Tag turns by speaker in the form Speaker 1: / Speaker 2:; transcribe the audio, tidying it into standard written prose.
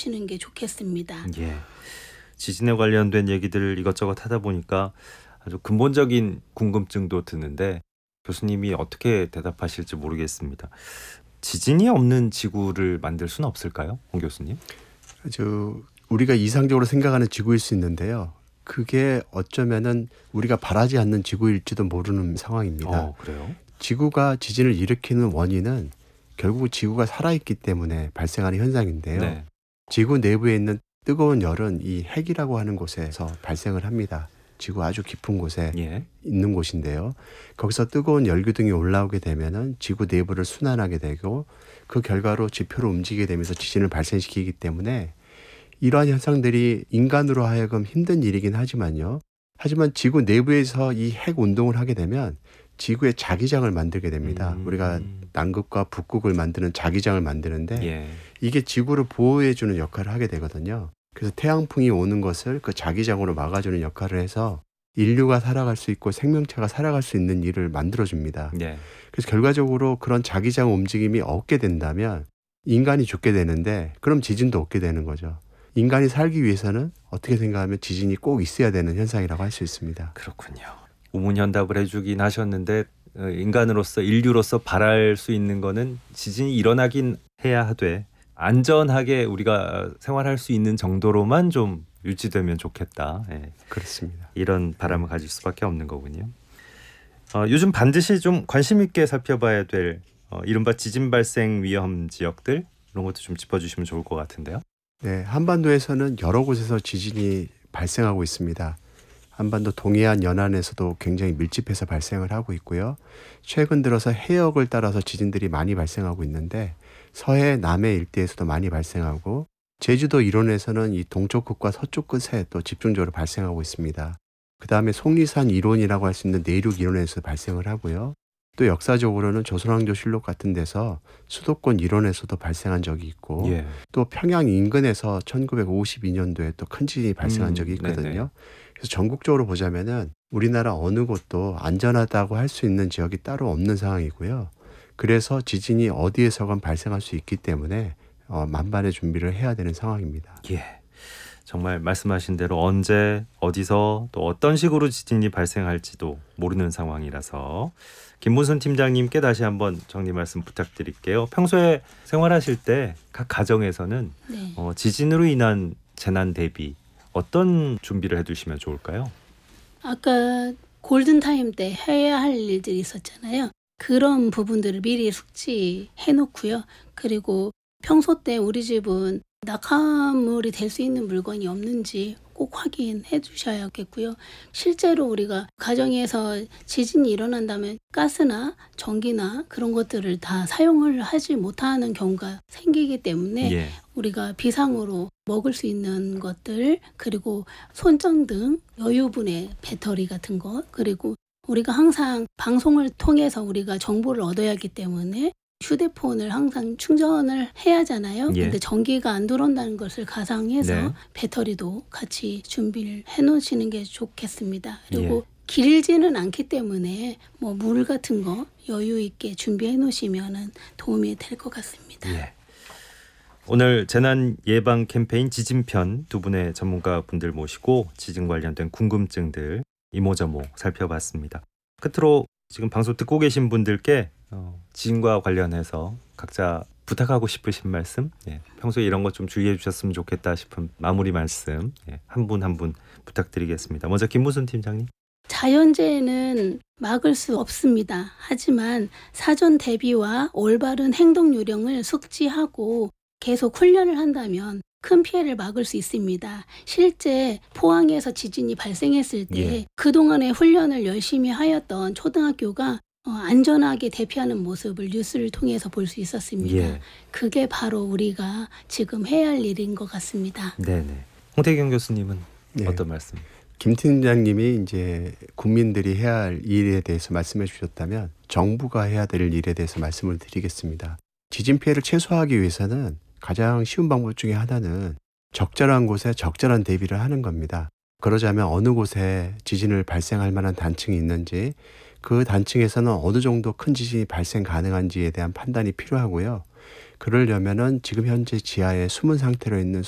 Speaker 1: 해두시는 게 좋겠습니다.
Speaker 2: 예. 지진에 관련된 얘기들 이것저것 하다 보니까 아주 근본적인 궁금증도 드는데 교수님이 어떻게 대답하실지 모르겠습니다. 지진이 없는 지구를 만들 수는 없을까요, 홍 교수님?
Speaker 3: 우리가 이상적으로 생각하는 지구일 수 있는데요. 그게 어쩌면은 우리가 바라지 않는 지구일지도 모르는 상황입니다.
Speaker 2: 그래요?
Speaker 3: 지구가 지진을 일으키는 원인은 결국 지구가 살아있기 때문에 발생하는 현상인데요.
Speaker 2: 네.
Speaker 3: 지구 내부에 있는 뜨거운 열은 이 핵이라고 하는 곳에서 발생을 합니다. 지구 아주 깊은 곳에
Speaker 2: 예.
Speaker 3: 있는 곳인데요. 거기서 뜨거운 열기둥이 올라오게 되면은 지구 내부를 순환하게 되고 그 결과로 지표를 움직이게 되면서 지진을 발생시키기 때문에 이러한 현상들이 인간으로 하여금 힘든 일이긴 하지만요. 하지만 지구 내부에서 이 핵 운동을 하게 되면 지구의 자기장을 만들게 됩니다. 우리가 남극과 북극을 만드는 자기장을 만드는데
Speaker 2: 예.
Speaker 3: 이게 지구를 보호해주는 역할을 하게 되거든요. 그래서 태양풍이 오는 것을 그 자기장으로 막아주는 역할을 해서 인류가 살아갈 수 있고 생명체가 살아갈 수 있는 일을 만들어줍니다.
Speaker 2: 예.
Speaker 3: 그래서 결과적으로 그런 자기장 움직임이 없게 된다면 인간이 죽게 되는데 그럼 지진도 없게 되는 거죠. 인간이 살기 위해서는 어떻게 생각하면 지진이 꼭 있어야 되는 현상이라고 할 수 있습니다.
Speaker 2: 그렇군요. 우문현답을 해주긴 하셨는데 인류로서 바랄 수 있는 거는 지진이 일어나긴 해야 하되 안전하게 우리가 생활할 수 있는 정도로만 좀 유지되면 좋겠다. 예.
Speaker 3: 그렇습니다.
Speaker 2: 이런 바람을 가질 수밖에 없는 거군요. 요즘 반드시 좀 관심 있게 살펴봐야 될 이른바 지진 발생 위험 지역들 이런 것도 좀 짚어주시면 좋을 것 같은데요.
Speaker 3: 네, 한반도에서는 여러 곳에서 지진이 발생하고 있습니다. 한반도 동해안 연안에서도 굉장히 밀집해서 발생을 하고 있고요. 최근 들어서 해역을 따라서 지진들이 많이 발생하고 있는데 서해, 남해 일대에서도 많이 발생하고 제주도 일원에서는 이 동쪽 끝과 서쪽 끝에 또 집중적으로 발생하고 있습니다. 그 다음에 속리산 일원이라고 할 수 있는 내륙 일원에서 발생을 하고요. 또 역사적으로는 조선왕조실록 같은 데서 수도권 일원에서도 발생한 적이 있고
Speaker 2: 예.
Speaker 3: 또 평양 인근에서 1952년도에 또 큰 지진이 발생한 적이 있거든요.
Speaker 2: 네네.
Speaker 3: 그래서 전국적으로 보자면은 우리나라 어느 곳도 안전하다고 할 수 있는 지역이 따로 없는 상황이고요. 그래서 지진이 어디에서건 발생할 수 있기 때문에 만반의 준비를 해야 되는 상황입니다.
Speaker 2: 예. 정말 말씀하신 대로 언제 어디서 또 어떤 식으로 지진이 발생할지도 모르는 상황이라서 김문순 팀장님께 다시 한번 정리 말씀 부탁드릴게요. 평소에 생활하실 때 각 가정에서는
Speaker 1: 네.
Speaker 2: 지진으로 인한 재난 대비 어떤 준비를 해두시면 좋을까요?
Speaker 1: 아까 골든타임 때 해야 할 일들이 있었잖아요. 그런 부분들을 미리 숙지해 놓고요. 그리고 평소 때 우리 집은 낙하물이 될 수 있는 물건이 없는지 꼭 확인해 주셔야겠고요. 실제로 우리가 가정에서 지진이 일어난다면 가스나 전기나 그런 것들을 다 사용을 하지 못하는 경우가 생기기 때문에
Speaker 2: 예.
Speaker 1: 우리가 비상으로 먹을 수 있는 것들, 그리고 손전등, 여유분의 배터리 같은 것, 그리고 우리가 항상 방송을 통해서 우리가 정보를 얻어야 하기 때문에 휴대폰을 항상 충전을 해야 하잖아요.
Speaker 2: 예.
Speaker 1: 근데 전기가 안 들어온다는 것을 가상해서
Speaker 2: 네.
Speaker 1: 배터리도 같이 준비를 해 놓으시는 게 좋겠습니다. 그리고
Speaker 2: 예.
Speaker 1: 길지는 않기 때문에 뭐 물 같은 거 여유 있게 준비해 놓으시면 도움이 될 것 같습니다.
Speaker 2: 예. 오늘 재난 예방 캠페인 지진편 두 분의 전문가 분들 모시고 지진 관련된 궁금증들 이모저모 살펴봤습니다. 끝으로 지금 방송 듣고 계신 분들께 지진과 관련해서 각자 부탁하고 싶으신 말씀, 평소에 이런 것 좀 주의해 주셨으면 좋겠다 싶은 마무리 말씀 한 분 한 분 부탁드리겠습니다. 먼저 김무순 팀장님.
Speaker 1: 자연재해는 막을 수 없습니다. 하지만 사전 대비와 올바른 행동 요령을 숙지하고 계속 훈련을 한다면 큰 피해를 막을 수 있습니다. 실제 포항에서 지진이 발생했을 때 그동안의 훈련을 열심히 하였던 초등학교가 안전하게 대피하는 모습을 뉴스를 통해서 볼 수 있었습니다. 그게 바로 우리가 지금 해야 할 일인 것 같습니다.
Speaker 2: 네네. 홍태경 교수님은 어떤 말씀?
Speaker 3: 김 팀장님이 이제 국민들이 해야 할 일에 대해서 말씀해 주셨다면 정부가 해야 될 일에 대해서 말씀을 드리겠습니다. 지진 피해를 최소화하기 위해서는 가장 쉬운 방법 중에 하나는 적절한 곳에 적절한 대비를 하는 겁니다. 그러자면 어느 곳에 지진을 발생할 만한 단층이 있는지, 그 단층에서는 어느 정도 큰 지진이 발생 가능한지에 대한 판단이 필요하고요. 그러려면은 지금 현재 지하에 숨은 상태로 있는